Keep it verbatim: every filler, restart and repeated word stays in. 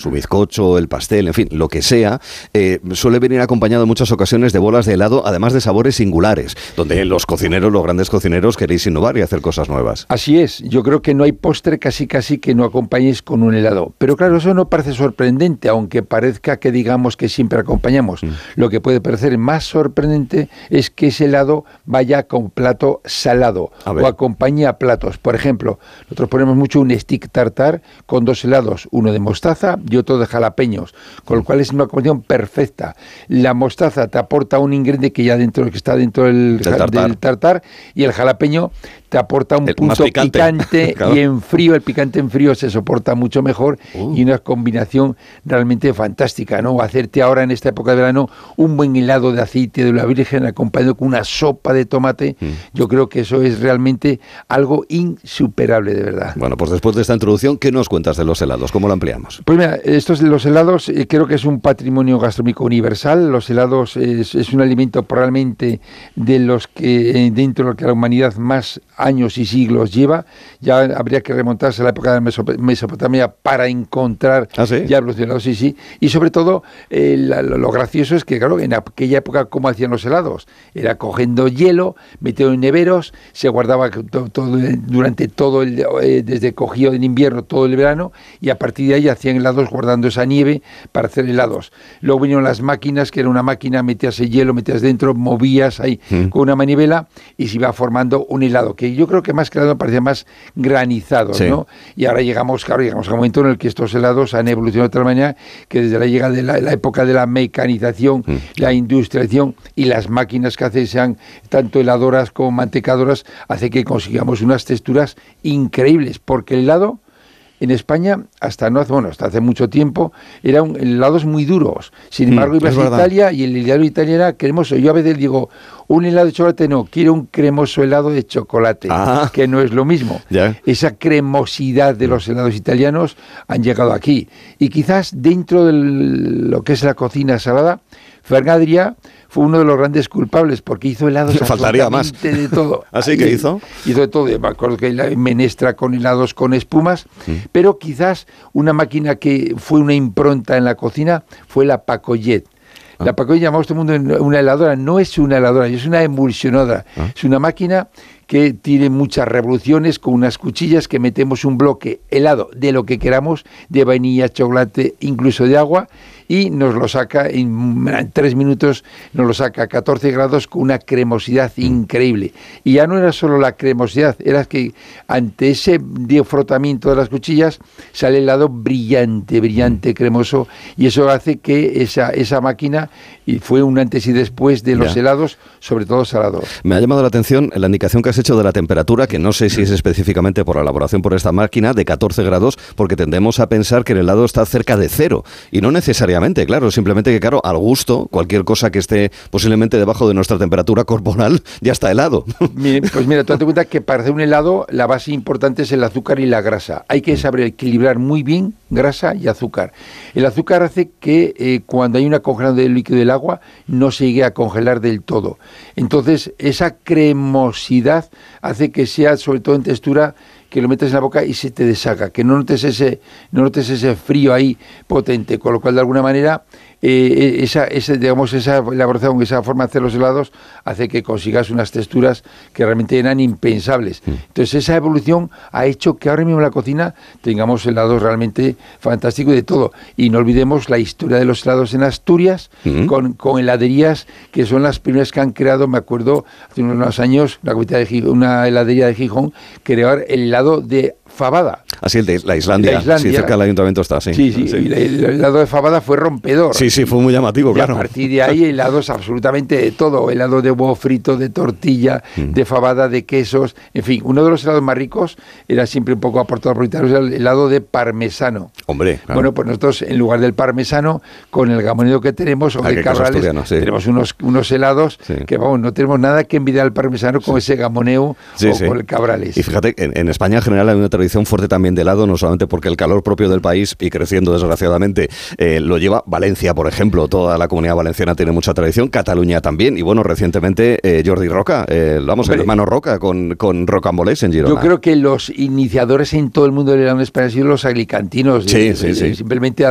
su bizcocho, el pastel, en fin, lo que sea, eh, suele venir acompañado en muchas ocasiones de bolas de helado, además de sabores singulares, donde los cocineros, los grandes cocineros, queréis innovar y hacer cosas nuevas. Así es, yo creo que no hay postre casi casi que no acompañéis con un helado. Pero claro, eso no parece sorprendente, aunque parezca que digamos que siempre acompañamos. Mm. Lo que puede parecer más sorprendente es que ese helado vaya con plato salado o acompañe a platos. Por ejemplo, nosotros ponemos mucho un stick tartar con dos helados, uno de mostaza y otro de jalapeños, con lo cual es una combinación perfecta. La mostaza te aporta un ingrediente que ya dentro que está dentro del, del, tartar. del tartar, y el jalapeño te aporta un el punto picante, picante claro. Y en frío, el picante en frío se soporta mucho mejor uh. y una combinación realmente fantástica, ¿no? Hacerte ahora en esta época de verano un buen helado de aceite de la Virgen acompañado con una sopa de tomate, mm. yo creo que eso es realmente algo insuperable, de verdad. Bueno, pues después de esta introducción, ¿qué nos cuentas de los helados? ¿Cómo lo ampliamos? Pues mira, estos los helados eh, creo que es un patrimonio gastronómico universal. Los helados es, es un alimento probablemente de los que eh, dentro de lo que la humanidad más años y siglos lleva. Ya habría que remontarse a la época de la Mesopotamia para encontrar ¿Ah, sí? ya los helados, sí, sí. Y sobre todo, eh, la, lo, lo gracioso es que, claro, en aquella época, ¿cómo hacían los helados? Era cogiendo hielo, metido en neveros, se guardaba todo, todo, durante todo el, eh, desde cogido en invierno todo el verano, y a partir de ahí hacían helados guardando esa nieve para hacer helados. Luego vinieron las máquinas, que era una máquina, metías el hielo, metías dentro, movías ahí mm. con una manivela y se iba formando un helado, que yo creo que más que helado parecía más granizado, sí. ¿no? Y ahora llegamos, claro, llegamos a un momento en el que estos helados han evolucionado de tal manera que desde la llegada de la, la época de la mecanización, mm. la industrialización y las máquinas que hacen sean tanto heladoras como mantecadoras, hace que consigamos unas texturas increíbles, porque el helado en España, hasta no hace, bueno, hasta hace mucho tiempo, eran helados muy duros. Sin embargo, mm, ibas a Italia y el helado italiano era cremoso. Yo a veces digo, un helado de chocolate no, quiero un cremoso helado de chocolate, ah, que no es lo mismo. Yeah. Esa cremosidad de los helados italianos han llegado aquí. Y quizás dentro de lo que es la cocina salada, Ferran Adrià fue uno de los grandes culpables porque hizo helados faltaría más de todo. ¿Así que hizo? Hizo de todo. Me acuerdo que la menestra con helados con espumas, mm. pero quizás una máquina que fue una impronta en la cocina fue la Pacojet. Ah. La Pacojet, llamamos todo el mundo una heladora, no es una heladora, es una emulsionadora. Ah. Es una máquina que tiene muchas revoluciones con unas cuchillas que metemos un bloque helado de lo que queramos, de vainilla, chocolate, incluso de agua, y nos lo saca en tres minutos, nos lo saca a catorce grados con una cremosidad increíble. Y ya no era solo la cremosidad, era que ante ese frotamiento de las cuchillas sale helado brillante, brillante, cremoso, y eso hace que esa, esa máquina, y fue un antes y después de los ya. helados, sobre todo salados. Me ha llamado la atención la indicación que has hecho de la temperatura, que no sé si es específicamente por la elaboración por esta máquina, de catorce grados, porque tendemos a pensar que el helado está cerca de cero, y no necesariamente, claro, simplemente que, claro, al gusto, cualquier cosa que esté posiblemente debajo de nuestra temperatura corporal ya está helado. Pues mira, tú date cuenta que para hacer un helado la base importante es el azúcar y la grasa. Hay que saber equilibrar muy bien grasa y azúcar. El azúcar hace que eh, cuando hay una congelación del líquido del agua no se llegue a congelar del todo. Entonces, esa cremosidad hace que sea, sobre todo en textura, que lo metes en la boca y se te deshaga, que no notes ese, no notes ese frío ahí potente, con lo cual de alguna manera eh, esa, esa, digamos, esa elaboración, esa forma de hacer los helados hace que consigas unas texturas que realmente eran impensables. Mm. Entonces esa evolución ha hecho que ahora mismo en la cocina tengamos helados realmente fantásticos y de todo. Y no olvidemos la historia de los helados en Asturias, mm. con, con heladerías que son las primeras que han creado, me acuerdo, hace unos años, una, de Gijón, una heladería de Gijón creó el helado de fabada. Así el de la Islandia, la Islandia. Sí, cerca del ayuntamiento está, sí. Sí, sí, sí. Y el helado de fabada fue rompedor. Sí, sí, fue muy llamativo, y claro. A partir de ahí, helados absolutamente de todo, helado de huevo frito, de tortilla, mm. de fabada, de quesos, en fin, uno de los helados más ricos era siempre un poco aportado por italianos, el helado de parmesano. Hombre, claro. Bueno, pues nosotros, en lugar del parmesano, con el gamoneo que tenemos, o de Cabrales, sí. tenemos unos, unos helados sí. que, vamos, no tenemos nada que envidiar al parmesano con sí. ese gamoneo sí, o sí. con el Cabrales. Y fíjate, en, en España en general hay una tradición fuerte también de helado, no solamente porque el calor propio del país, y creciendo desgraciadamente, eh, lo lleva Valencia, por ejemplo, toda la comunidad valenciana tiene mucha tradición, Cataluña también, y bueno, recientemente eh, Jordi Roca, eh, vamos, Hombre, el hermano Roca con, con Rocambolés en Girona. Yo creo que los iniciadores en todo el mundo del helado en España han sido los alicantinos, sí, de, sí, de, sí. simplemente